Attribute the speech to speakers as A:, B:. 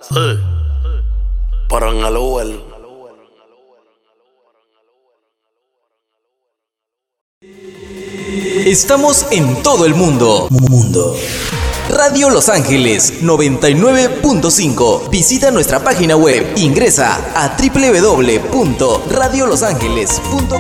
A: Sí, pero en el Uber.
B: Estamos en todo el mundo. Radio Los Ángeles 99.5. Visita nuestra página web. Ingresa a www.radiolosangeles.com.